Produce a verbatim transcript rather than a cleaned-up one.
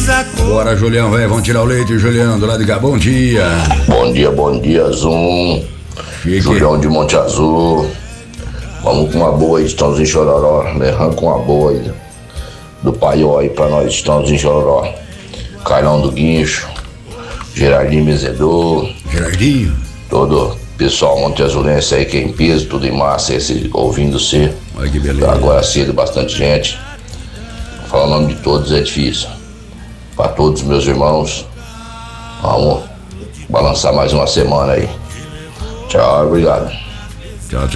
Bora, Julião, velho, vamos tirar o leite, Julião, do lado de cá, bom dia. Bom dia, bom dia, Zoom. Chique. Julião de Monte Azul. Vamos com uma boa aí, Estãozinho Chororó, né? Arranca uma boa aí do Paió aí pra nós, Estãozinho Chororó. Carlão do Guincho, Gerardinho Mezedor. Gerardinho. Todo pessoal Monte Azulense aí que é em peso, tudo em massa, esse ouvindo você. Olha que beleza. Agora cedo, bastante gente. Falar o nome de todos é difícil. Para todos os meus irmãos, vamos balançar mais uma semana aí. Tchau, obrigado. Tchau, tchau.